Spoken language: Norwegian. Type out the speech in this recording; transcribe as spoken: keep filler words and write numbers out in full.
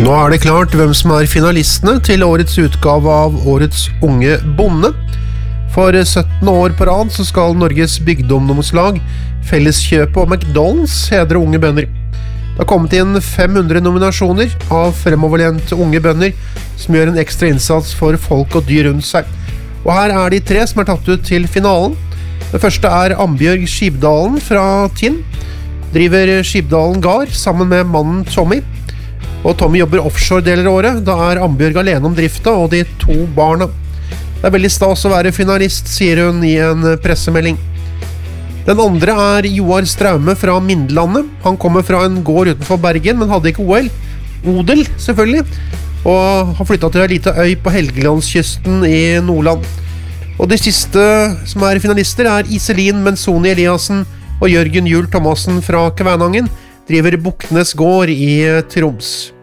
Nå er det klart hvem som er finalistene til årets utgave av Årets Unge Bonde. For syttende år på rad så skal Norges bygdeungdomslag, Felleskjøpet og McDonald's hedre unge bønder. Det har kommet inn fem hundre nominasjoner av fremoverlente unge bønder som gjør en ekstra innsats for folk og dyr rundt seg. Og her er de tre som er tatt ut til finalen. Det første er Ambjørg Skibdalen fra Tinn. Driver Skibdalen Gard sammen med mannen Tommy. Og Tommy jobber offshore deler av året. Da er Ambjørg alene om drifta og de to barna. Det er veldig stas å være finalist, sier hun i en pressemelding. Den andre er Joar Straume fra Mindlandet. Han kommer fra en gård utenfor Bergen, men hadde ikke O L. Odel, selvfølgelig. Og har flyttet til en liten øy på Helgelandskysten i Nordland. Og de siste som er finalister er Iselin Menzoni Eliassen og Jørgen Juel Thomassen fra Kvænangen. Driver Buknes gård i Troms.